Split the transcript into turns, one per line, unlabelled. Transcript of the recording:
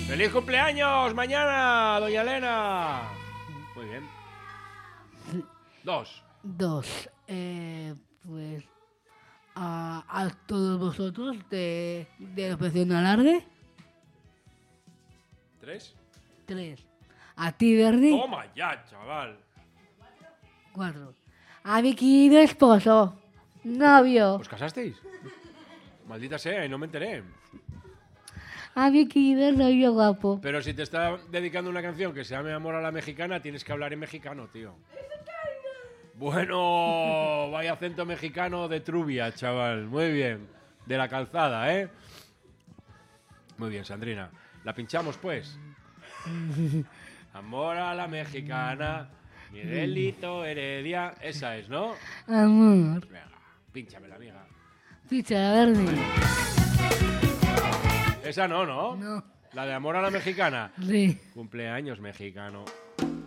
¡Feliz cumpleaños mañana, doña Elena! Muy bien. 2.
Pues a todos vosotros de la Operación Alarde.
3.
3. A ti, Verdi.
Toma ya, chaval.
4. A mi querido esposo. Novio.
¿Os casasteis? Maldita sea, y no me enteré.
A mi querido novio guapo.
Pero si te está dedicando una canción que se llame Amor a la Mexicana, tienes que hablar en mexicano, tío. Bueno, vaya acento mexicano de Trubia, chaval. Muy bien. De la calzada, ¿eh? Muy bien, Sandrina. ¿La pinchamos, pues? Amor a la Mexicana, Miguelito Heredia. Esa es, ¿no?
Amor.
Venga, pínchamela, amiga.
Picha, Verdi.
Esa no, ¿no?
No.
La de Amor a la Mexicana.
Sí.
Cumpleaños mexicano.